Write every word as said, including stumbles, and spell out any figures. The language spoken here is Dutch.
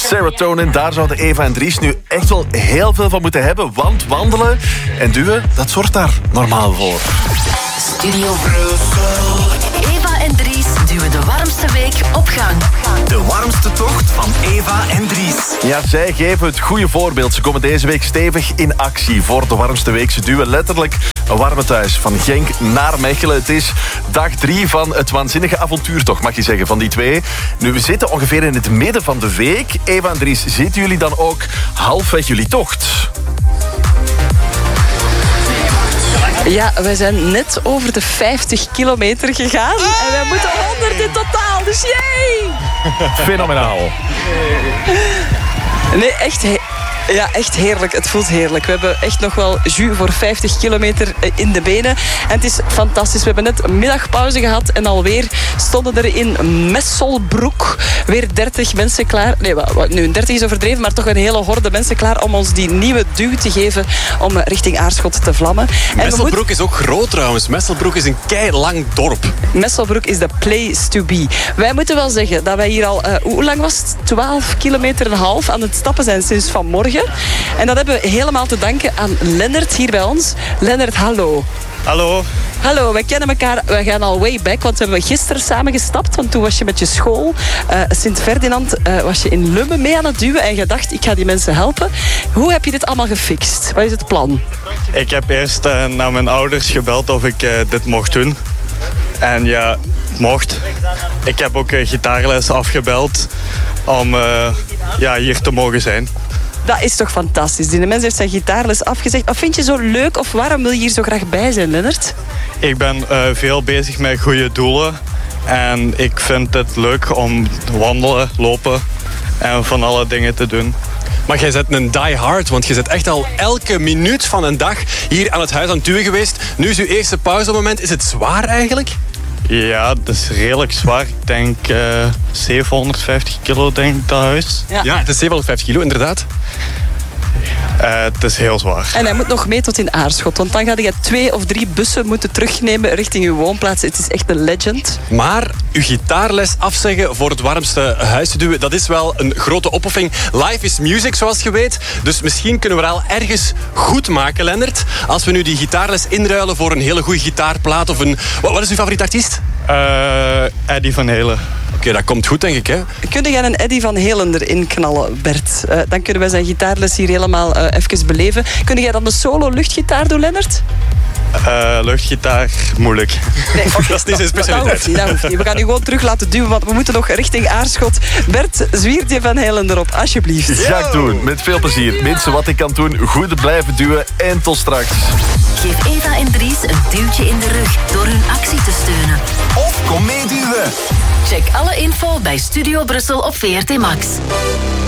Serotonin, daar zouden Eva en Dries nu echt wel heel veel van moeten hebben. Want wandelen en duwen, dat zorgt daar normaal voor. Studio Brussel. Eva en Dries duwen de warmste week op gang. De warmste tocht van Eva en Dries. Ja, zij geven het goede voorbeeld. Ze komen deze week stevig in actie voor de warmste week. Ze duwen letterlijk een warme thuis van Genk naar Mechelen. Het is dag drie van het waanzinnige avontuurtocht, mag je zeggen, van die twee. Nu, we zitten ongeveer in het midden van de week. Eva en Dries, zitten jullie dan ook halfweg jullie tocht? Ja, wij zijn net over de vijftig kilometer gegaan. En wij moeten honderd in totaal, dus jee! Fenomenaal. Nee, echt... He- Ja, echt heerlijk. Het voelt heerlijk. We hebben echt nog wel jus voor vijftig kilometer in de benen. En het is fantastisch. We hebben net een middagpauze gehad en alweer stonden er in Messelbroek weer dertig mensen klaar. Nee, wat, nu, dertig is overdreven, maar toch een hele horde mensen klaar om ons die nieuwe duw te geven om richting Aarschot te vlammen. Messelbroek moet... is ook groot trouwens. Messelbroek is een keilang dorp. Messelbroek is de place to be. Wij moeten wel zeggen dat wij hier al, uh, hoe lang was het? twaalf kilometer en een half aan het stappen zijn sinds vanmorgen. En dat hebben we helemaal te danken aan Lennart hier bij ons. Lennart, hallo. Hallo. Hallo, wij kennen elkaar, we gaan al way back, want we hebben gisteren samen gestapt, want toen was je met je school, uh, Sint-Ferdinand, uh, was je in Lummen mee aan het duwen en je dacht, ik ga die mensen helpen. Hoe heb je dit allemaal gefixt? Wat is het plan? Ik heb eerst uh, naar mijn ouders gebeld of ik uh, dit mocht doen. En ja, het mocht. Ik heb ook uh, gitaarles afgebeld om uh, ja, hier te mogen zijn. Dat is toch fantastisch. Die mens heeft zijn gitaarles afgezegd. Wat vind je zo leuk of waarom wil je hier zo graag bij zijn, Lennart? Ik ben uh, veel bezig met goede doelen. En ik vind het leuk om wandelen, lopen en van alle dingen te doen. Maar jij bent een die-hard, want je bent echt al elke minuut van een dag hier aan het huis aan het duwen geweest. Nu is uw eerste pauzemoment. Is het zwaar eigenlijk? Ja, dat is redelijk zwaar. Ik denk uh, zevenhonderdvijftig kilo, denk ik, dat huis. Ja. Ja, het is zevenhonderdvijftig kilo, inderdaad. Uh, het is heel zwaar. En hij moet nog mee tot in Aarschot. Want dan ga je twee of drie bussen moeten terugnemen richting uw woonplaats. Het is echt een legend. Maar uw gitaarles afzeggen voor het warmste huis te duwen, dat is wel een grote opoffering. Life is music, zoals je weet. Dus misschien kunnen we wel ergens goed maken, Lennart. Als we nu die gitaarles inruilen voor een hele goede gitaarplaat of een... Wat is uw favoriete artiest? Uh, Eddie van Helen. Oké, okay, dat komt goed, denk ik, hè? Kun jij een Eddie van Helen erin knallen, Bert? Uh, dan kunnen wij zijn gitaarles hier helemaal uh, even beleven. Kun jij dan de solo luchtgitaar doen, Lennart? Uh, luchtgitaar, moeilijk. Nee, okay, dat is niet zijn specialiteit. Dat hoeft niet, dat hoeft niet. We gaan u gewoon terug laten duwen, want we moeten nog richting Aarschot. Bert, zwiert je van Helen erop, alsjeblieft. Ga ik doen, met veel plezier. Mensen, wat ik kan doen, goed blijven duwen en tot straks. Geef Eva en Dries een duwtje in de rug door hun actie te steunen. Of kom meeduwen. Check alle info bij Studio Brussel op V R T Max.